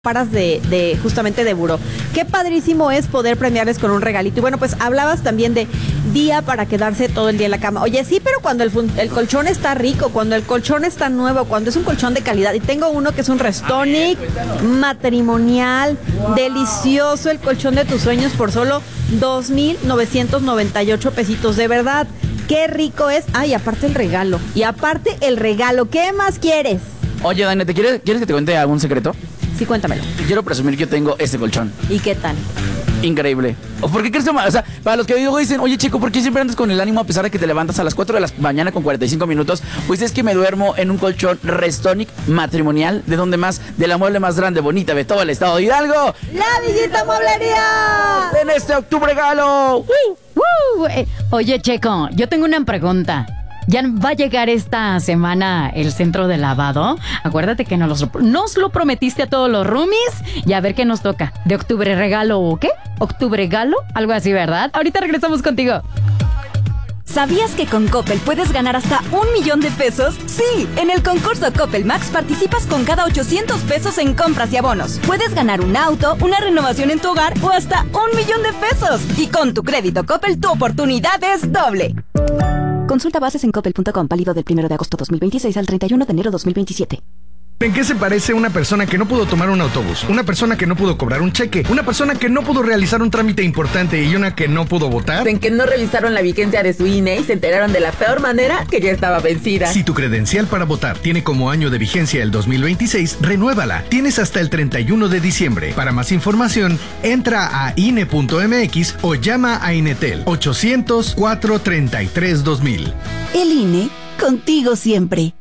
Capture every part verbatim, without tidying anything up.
paras de, de justamente de buró. Qué padrísimo es poder premiarles con un regalito. Y bueno, pues hablabas también de día para quedarse todo el día en la cama. Oye, sí, pero cuando el, el colchón está rico, cuando el colchón está nuevo, cuando es un colchón de calidad. Y tengo uno que es un Restonic matrimonial, wow. Delicioso, el colchón de tus sueños por solo dos mil novecientos noventa y ocho pesitos. De verdad, qué rico es. Ay, aparte el regalo. Y aparte el regalo. ¿Qué más quieres? Oye, Dani, ¿te quieres, ¿quieres que te cuente algún secreto? Sí, cuéntamelo. Quiero presumir que yo tengo este colchón. ¿Y qué tal? Increíble. ¿Por qué crees que, o sea, para los que digo dicen, oye, chico, ¿por qué siempre andas con el ánimo a pesar de que te levantas a las cuatro de la mañana con cuarenta y cinco minutos? Pues es que me duermo en un colchón Restonic matrimonial, de donde más, de la mueble más grande, bonita de todo el estado de Hidalgo. ¡La Villita Mueblería! En este octubre regalo. ¡Uh! Uh, eh, oye, Checo, yo tengo una pregunta. Ya va a llegar esta semana el centro de lavado. Acuérdate que nos, los, nos lo prometiste a todos los roomies. Y a ver qué nos toca. ¿De octubre regalo o qué? ¿Octubre galo? Algo así, ¿verdad? Ahorita regresamos contigo. ¿Sabías que con Coppel puedes ganar hasta un millón de pesos? Sí, en el concurso Coppel Max participas con cada ochocientos pesos en compras y abonos. Puedes ganar un auto, una renovación en tu hogar o hasta un millón de pesos. Y con tu crédito Coppel tu oportunidad es doble. Consulta bases en coppel punto com, válido del primero de agosto dos mil veintiséis al treinta y uno de enero dos mil veintisiete. ¿En qué se parece una persona que no pudo tomar un autobús? Una persona que no pudo cobrar un cheque, una persona que no pudo realizar un trámite importante y una que no pudo votar. En que no revisaron la vigencia de su I N E y se enteraron de la peor manera, que ya estaba vencida. Si tu credencial para votar tiene como año de vigencia el dos mil veintiséis, renuévala. Tienes hasta el treinta y uno de diciembre. Para más información, entra a I N E punto M X o llama a Inetel ochocientos, cuatrocientos treinta y tres, dos mil. El I N E, contigo siempre.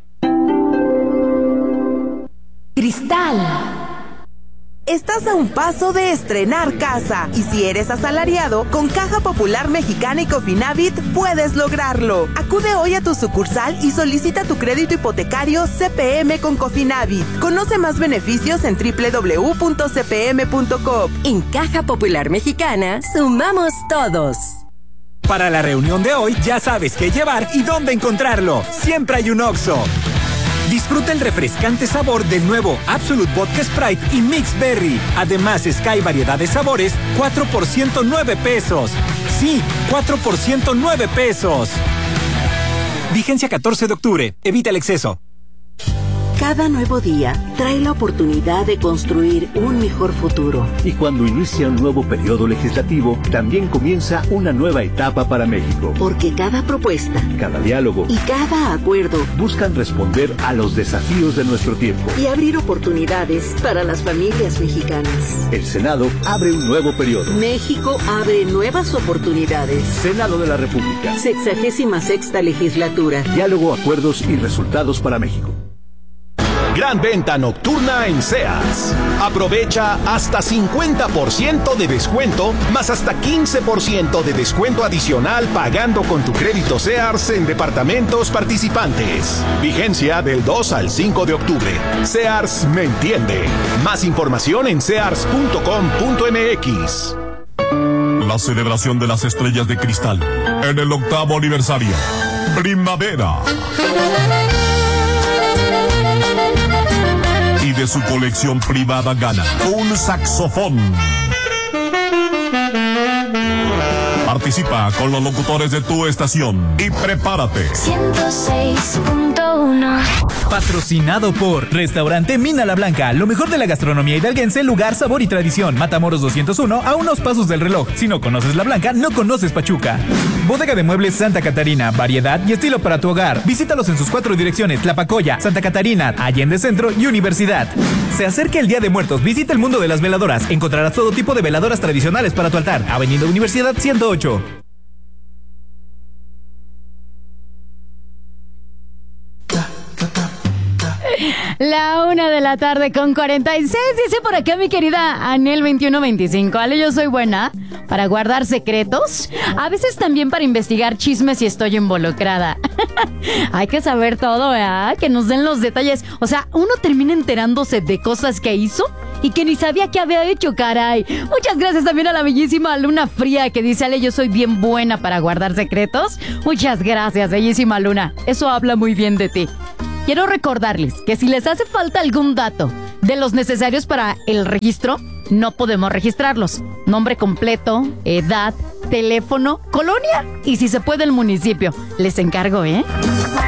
Cristal. Estás a un paso de estrenar casa y si eres asalariado, con Caja Popular Mexicana y Cofinavit puedes lograrlo. Acude hoy a tu sucursal y solicita tu crédito hipotecario C P M con Cofinavit. Conoce más beneficios en doble u doble u doble u punto c p m punto com. En Caja Popular Mexicana, sumamos todos. Para la reunión de hoy, ya sabes qué llevar y dónde encontrarlo. Siempre hay un Oxxo. Disfruta el refrescante sabor del nuevo Absolute Vodka Sprite y Mix Berry. Además, Sky variedad de sabores, cuatro por ciento nueve pesos. Sí, cuatro por ciento nueve pesos. Vigencia catorce de octubre. Evita el exceso. Cada nuevo día trae la oportunidad de construir un mejor futuro. Y cuando inicia un nuevo periodo legislativo, también comienza una nueva etapa para México. Porque cada propuesta, cada diálogo y cada acuerdo buscan responder a los desafíos de nuestro tiempo y abrir oportunidades para las familias mexicanas. El Senado abre un nuevo periodo. México abre nuevas oportunidades. Senado de la República. Sexagésima sexta legislatura. Diálogo, acuerdos y resultados para México. Gran venta nocturna en Sears. Aprovecha hasta cincuenta por ciento de descuento, más hasta quince por ciento de descuento adicional pagando con tu crédito Sears en departamentos participantes. Vigencia del dos al cinco de octubre. Sears me entiende. Más información en sears punto com punto m x. La celebración de las estrellas de cristal en el octavo aniversario. Primavera. Y de su colección privada gana un saxofón. Participa con los locutores de tu estación y prepárate. ciento seis punto uno. Patrocinado por Restaurante Mina La Blanca, lo mejor de la gastronomía hidalguense, lugar, sabor y tradición. Matamoros doscientos uno, a unos pasos del reloj. Si no conoces La Blanca, no conoces Pachuca. Bodega de Muebles Santa Catarina, variedad y estilo para tu hogar. Visítalos en sus cuatro direcciones: Tlapacoya, Santa Catarina, Allende Centro y Universidad. Se acerca el Día de Muertos, visita el mundo de las veladoras. Encontrarás todo tipo de veladoras tradicionales para tu altar. Avenida Universidad ciento ocho. La una de la tarde con cuarenta y seis, dice por acá mi querida Anel veintiuno veinticinco. Ale, yo soy buena para guardar secretos, a veces también para investigar chismes si estoy involucrada. Hay que saber todo, ¿verdad? Que nos den los detalles. O sea, uno termina enterándose de cosas que hizo y que ni sabía que había hecho, caray. Muchas gracias también a la bellísima Luna Fría que dice, Ale, yo soy bien buena para guardar secretos. Muchas gracias, bellísima Luna. Eso habla muy bien de ti. Quiero recordarles que si les hace falta algún dato de los necesarios para el registro, no podemos registrarlos. Nombre completo, edad, teléfono, colonia y si se puede el municipio. Les encargo, ¿eh?